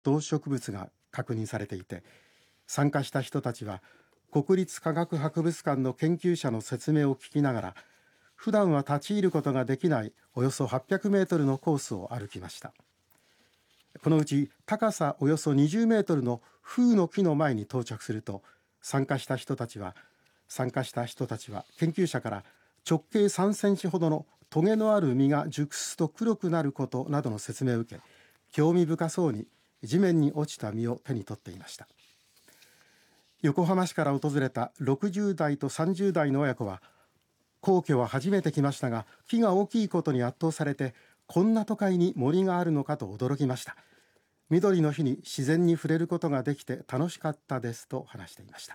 動植物が確認されていて、参加した人たちは国立科学博物館の研究者の説明を聞きながら、普段は立ち入ることができないおよそ800メートルのコースを歩きました。このうち高さおよそ20メートルの風の木の前に到着すると、参加した人たちは研究者から直径3センチほどのトゲのある実が熟すと黒くなることなどの説明を受け、興味深そうに地面に落ちた実を手に取っていました。横浜市から訪れた60代と30代の親子は、皇居は初めて来ましたが、木が大きいことに圧倒されて、こんな都会に森があるのかと驚きました。緑の日に自然に触れることができて楽しかったですと話していました。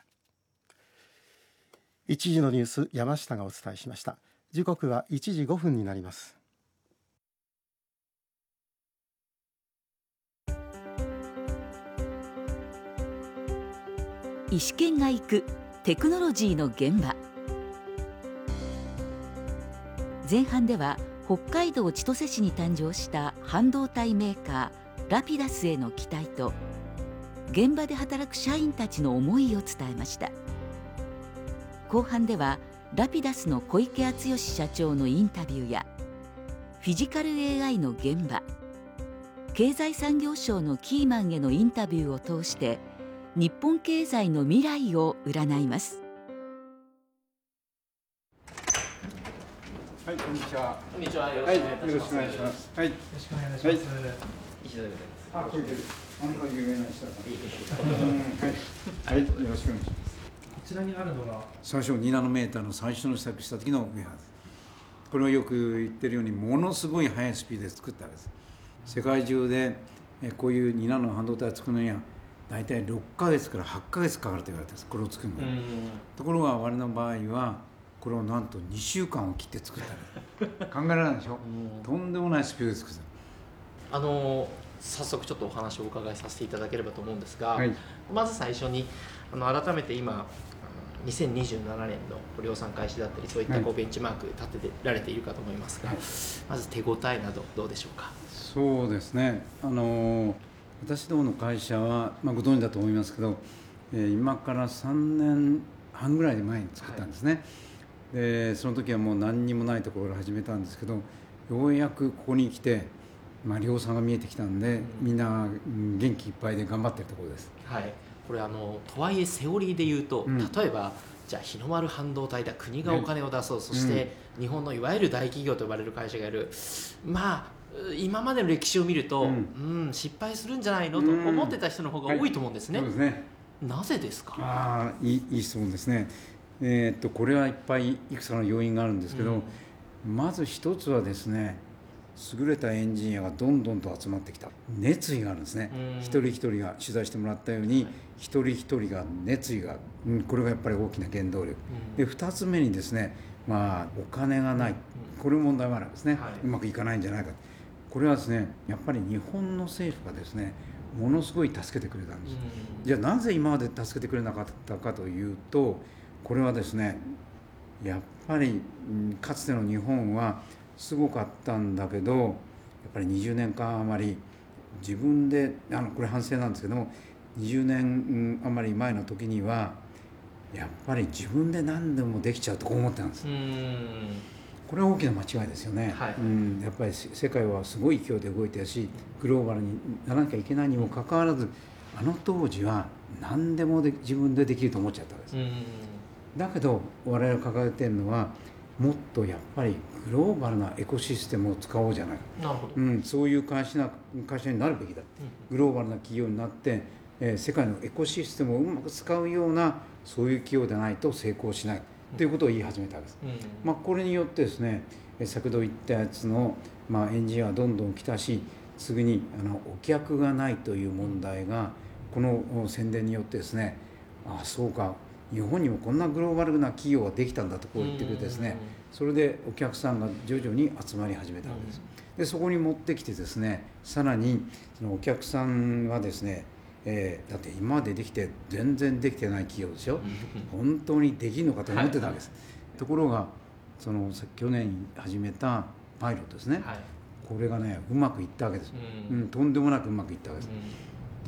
一時のニュース、山下がお伝えしました。時刻は1時5分になります。 石研が行くテクノロジーの現場。前半では北海道千歳市に誕生した半導体メーカーラピダスへの期待と、現場で働く社員たちの思いを伝えました。後半ではラピダスの小池淳義社長のインタビューや、フィジカル AI の現場、経済産業省のキーマンへのインタビューを通して日本経済の未来を占います。 はい、こんにちは。 こんにちは。よろしくお願いします。 はい、よろしくお願いします。 石田でございます。 あ、これで、あの有名な人だ。はい、よろしくお願いします。 こちらにあるのが最初2ナノメーターの最初の試作した時のウェアです。これをよく言ってるように、ものすごい速いスピードで作ったわけです。世界中でこういう2ナノの半導体を作るのには大体6ヶ月から8ヶ月かかると言われてます。これを作るのに。ところが我の場合はこれをなんと2週間を切って作った考えられないでしょ。とんでもないスピードで作った。 早速ちょっとお話をお伺いさせていただければと思うんですが、 はい、 まず最初に改めて今2027年の量産開始だったり、そういったベンチマーク立てられているかと思いますが、はい、まず手応えなどどうでしょうか。 そうですね、私どもの会社は、ご存知だと思いますけど、今から3年半ぐらい前に作ったんですね。はい、でその時はもう何にもないところから始めたんですけど、ようやくここに来て、量産が見えてきたんで、みんな元気いっぱいで頑張っているところです。 はい、これとはいえセオリーで言うと、例えばじゃあ日の丸半導体だ、国がお金を出そう、そして日本のいわゆる大企業と呼ばれる会社がやる、今までの歴史を見ると、失敗するんじゃないのと思ってた人の方が多いと思うんですね。 そうですね。 なぜですか。 いい質問ですね。これはいっぱいいくつかの要因があるんですけど、まず一つはですね、優れたエンジニアがどんどんと集まってきた熱意があるんですね。一人一人が取材してもらったように、一人一人が熱意が、これがやっぱり大きな原動力、で2つ目にですね、お金がない、これも問題もあるんですね。うまくいかないんじゃないか。これはですね、やっぱり日本の政府がですね、ものすごい助けてくれたんです。じゃあなぜ今まで助けてくれなかったかというと、これはですね、やっぱりかつての日本はすごかったんだけど、やっぱり20年間余り自分で、これ反省なんですけども、20年余り前の時にはやっぱり自分で何でもできちゃうと思ってたんです。これは大きな間違いですよね。やっぱり世界はすごい勢いで動いてるし、グローバルにならなきゃいけないにもかかわらず、当時は何でも自分でできると思っちゃったわけです。だけど我々が掲げてるのは、もっとやっぱりグローバルなエコシステムを使おうじゃないか。 なるほど。 そういう会社になるべきだ。グローバルな企業になって、世界のエコシステムをうまく使うような、そういう企業でないと成功しないということを言い始めたわけです。これによってですね、先ほど言ったやつの、エンジニアはどんどん来たし、次にお客がないという問題がこの宣伝によってですね、そうか、日本にもこんなグローバルな企業ができたんだとこう言ってくれてですね、それでお客さんが徐々に集まり始めたわけです。でそこに持ってきてですね、さらにそのお客さんはですね、だって今までできて全然できてない企業でしょ。本当にできるのかと思ってたわけです。ところが去年始めたパイロットですね、これがねうまくいったわけです。とんでもなくうまくいったわけです。